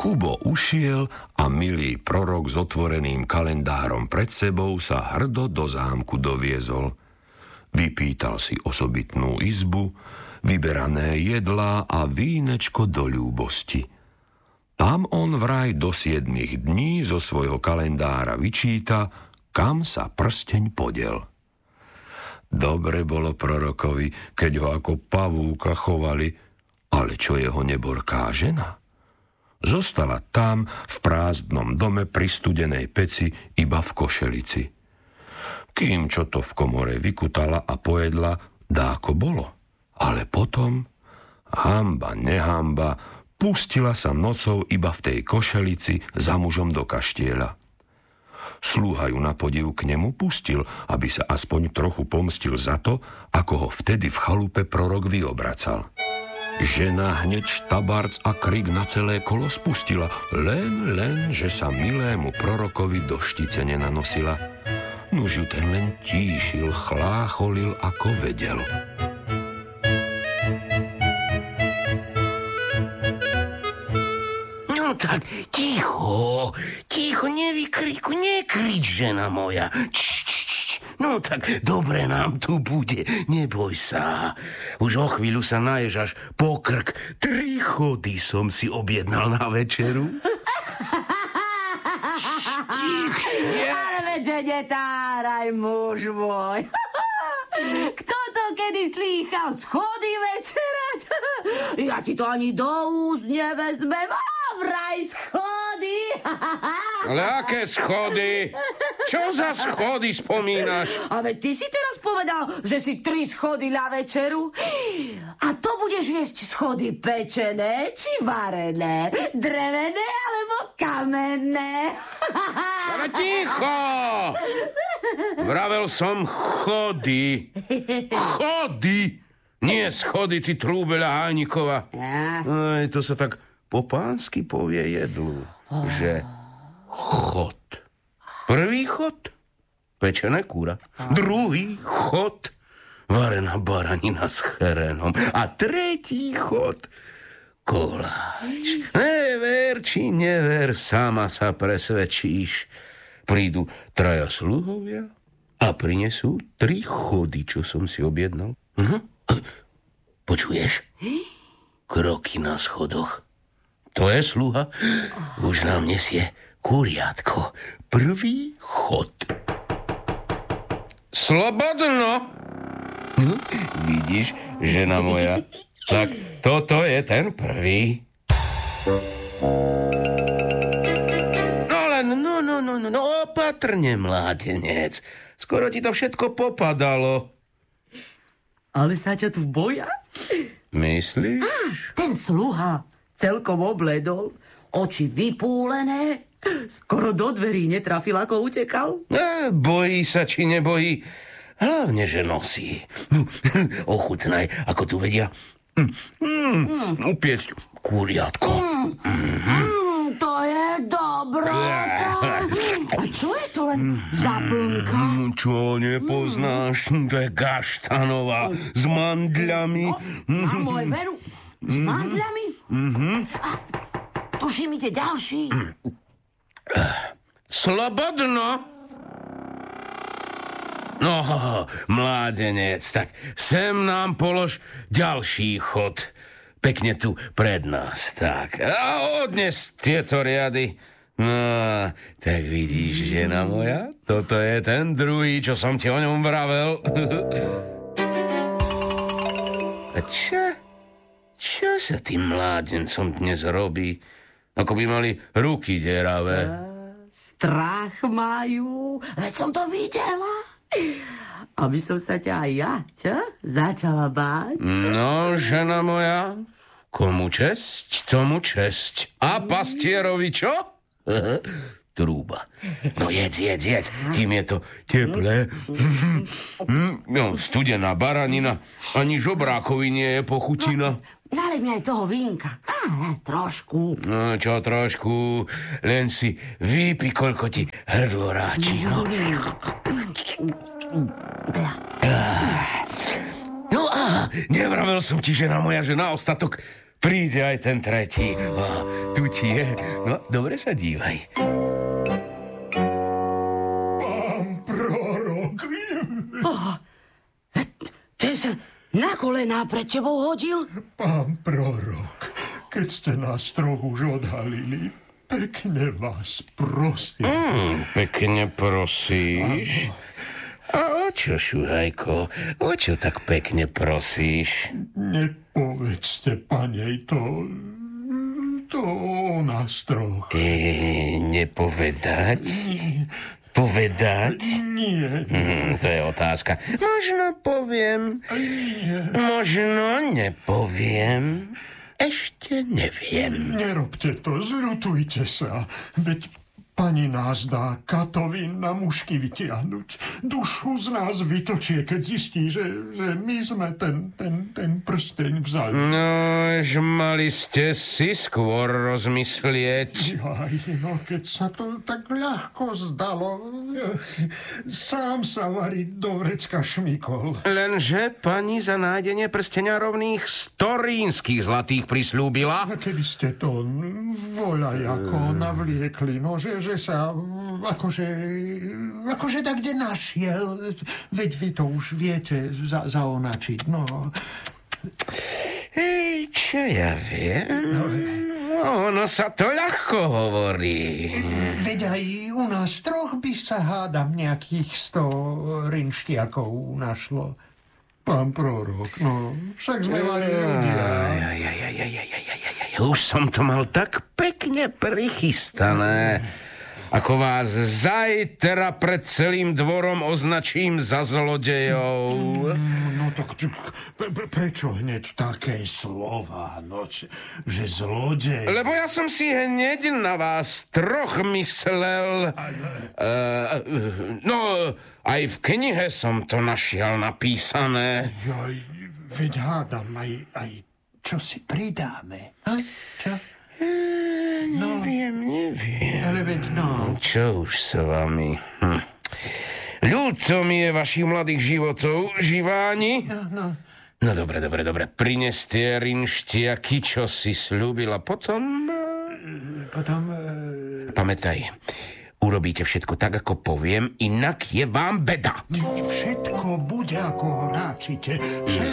Kubo ušiel a milý prorok s otvoreným kalendárom pred sebou sa hrdo do zámku doviezol. Vypýtal si osobitnú izbu, vyberané jedlá a vínečko do ľúbosti. Tam on vraj do 7 dní zo svojho kalendára vyčíta, kam sa prsteň podiel. Dobre bolo prorokovi, keď ho ako pavúka chovali, ale čo jeho neborká žena? Zostala tam v prázdnom dome pri studenej peci iba v košelici. Kým čo to v komore vykutala a pojedla, dáko bolo. Ale potom, hanba nehamba, pustila sa nocou iba v tej košelici za mužom do kaštieľa. Slúha ju na podiv k nemu pustil, aby sa aspoň trochu pomstil za to, ako ho vtedy v chalupe prorok vyobracal. Žena hneď štabarc a krik na celé kolo spustila, len, že sa milému prorokovi do štice nenanosila. Nuž ju ten len tíšil, chlácholil, ako vedel. No tak, ticho, nekrič, žena moja. No tak, dobre nám tu bude, neboj sa. Už o chvíľu sa naješ až po krk. 3 chody som si objednal na večeru. Tichšie. Ale veďže netáraj, muž môj. Kto to kedy slýchal schody večerať? Ja ti to ani do úst nevezmem. A vraj schody. Ale aké schody? Čo za schody spomínaš? A veď ty si teraz povedal, že si 3 schody na večeru. A to budeš jesť schody pečené či varené, drevené alebo kamenné. Ale ticho! Vravel som chody. Chody! Nie schody, ty trúbeľa Hánikova. Aj, to sa tak po pánsky povie jedlu, že chod. Prvý chod, pečené kúra. Druhý chod, varená baranina s cherenom. A tretí chod, koláč. Ver či never, sama sa presvedčíš. Prídu 3 sluhovia a prinesú 3 chody, čo som si objednal. Počuješ? Kroky na schodoch. To je sluha. Už nám nesie kuriatko. Prvý chod. Slobodno! Vidíš, žena moja? Tak toto je ten prvý. No, opatrne, mládenec. Skoro ti to všetko popadalo. Ale sa ťa tu boja? Myslíš? Ten sluha celkom obledol, oči vypúlené, skoro do dverí netrafil, ako utekal. Bojí sa, či nebojí. Hlavne, že nosí. Ochutnaj, ako tu vedia. Upiecť kuriatko. To je dobrota. A čo je to len za plnka? Čo, nepoznáš? To je gaštanová s mandľami. Na môj veru, s mandľami? A tuším, ide ďalší. Slobodno. No, mládenec, tak sem nám polož ďalší chod. Pekne tu pred nás, tak. A odnes tieto riady. No, tak vidíš, žena moja, toto je ten druhý, čo som ti o ňom vravel. A čo sa tým mládencom dnes robí? Ako by mali ruky deravé. Strach majú, veď som to videla. Aby som sa ťa aj ja, začala báť. No, žena moja, komu česť, tomu česť. A pastierovi čo? Trúba. No jedz, kým je to teplé. No, studená baranina, ani žobrákovi nie je pochutina. Dali mi aj toho vínka. Trošku. No, čo trošku, len si vypí, koľko ti hrdlo ráči, no. No a nevravel som ti, žena moja, že na ostatok príde aj ten tretí. Tu ti je. No, dobre sa dívaj. Pán prorok. Ten sa na kolená pred tebou hodil? Pán prorok, keď ste nás trochu už odhalili, pekne vás prosím. Pekne prosíš? A o čo, Šuhajko? O čo tak pekne prosíš? Nepovedzte, panej, to o nás troch. Nepovedať? Povedať? Nie. To je otázka. Možno poviem. Možno nepoviem. Ešte neviem. Nerobte to, zľutujte sa. Veď pani nás dá katovi na mušky vytiahnuť. Dušu z nás vytočie, keď zistí, že my sme ten prsteň vzali. No, mali ste si skôr rozmyslieť. Aj, no keď sa to tak ľahko zdalo, sám sa variť do vrecka šmykol. Lenže pani za nájdenie prstenia rovných 100 rínskych zlatých prisľúbila. A keby ste to voľajako navliekli, no že sa akože tak kde našiel, veď vy to už viete zaonačiť, no. Hej, čo ja viem? Ono sa to ľahko hovorí. Veď aj u nás troch by sa hádam nejakých 100 rinštiakov našlo. Pán prorok, no, však sme mali ľudia. Už som to mal tak pekne prichystané. Ako vás zajtra pred celým dvorom označím za zlodejov. No tak prečo hneď také slova, no, že zlodej? Lebo ja som si hneď na vás troch myslel. No, aj v knihe som to našiel napísané. Joj, veď hádam, aj čo si pridáme. Čo? Neviem. Ale veď no. Čo už s vami? Ľúto mi je vašich mladých životov, živáni. No dobre. Prines tie rinštiaky, čo si sľúbila. Potom... Pamätaj, urobíte všetko tak, ako poviem, inak je vám beda. Všetko bude, ako hráčite.